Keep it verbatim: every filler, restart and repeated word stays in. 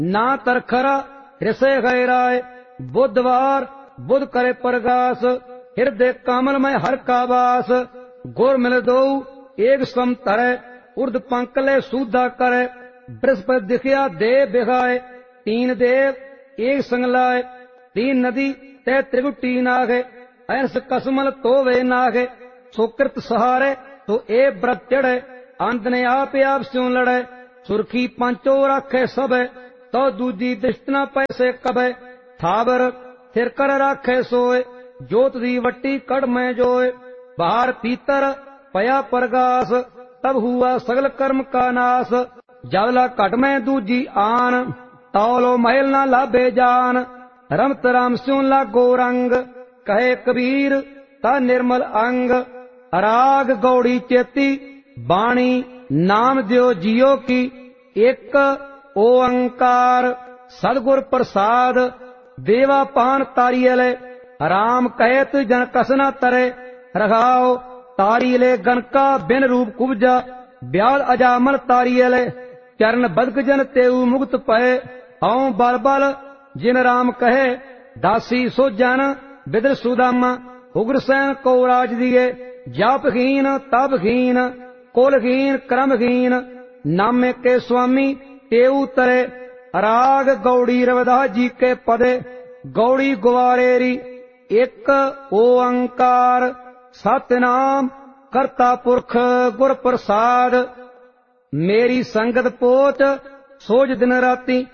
ना तरखर हृषय गए राय। बुधवार बुध करे प्रगास, हृदय कमल में हर का वास। गुर मिल दो एक सम तरय, उर्द पंकले सूधा करे। बृहस्पति दिखया देव बिगाए, तीन देव एक संग लाए। तीन नदी तय त्रिगुटी नागे, ऐस कसमल तो वे नागे। सुकृत सहारे तो ए व्रत चढ़े, अंत ने आप आप स्यों लड़े। सुरखी पंचो राखे सब, तो दूजी दिशना पैसे कबे। थावर थिर कर राखे सोए, जोत दी वट्टी कड़ में जोए। बाहर भीतर पया प्रगास, तब हुआ सगल कर्म का नाश। जावला घट में दूजी आन, तौलो महल ना लाभे जान। रमत राम स्यों लागो रंग, कहे कबीर ता निर्मल अंग। राग गौड़ी चेती बाणी, नाम दियो जियो की। एक ओंकार सदगुर प्रसाद, देवा पान तारियले। राम कहत जन कसना तरे, रघाओ तारियले गनका बिन रूप कुबजा। ब्याल अजामल तारियले, चरण बदक जन तेऊ मुक्त पए। हऊँ बल बल जिन राम कहे, दासी सो जन बिदर सुदामा। उग्रसैन को राज दिए, जापहीन तपहीन, कुलहीन क्रमहीन। नामे के स्वामी तेऊ तरे, राग गौड़ी रविदास जी के पदे। गौड़ी ग्वारेरी एक ओंकार, सतनाम करता पुरख गुर प्रसाद। मेरी संगत पोच सोज दिन राती,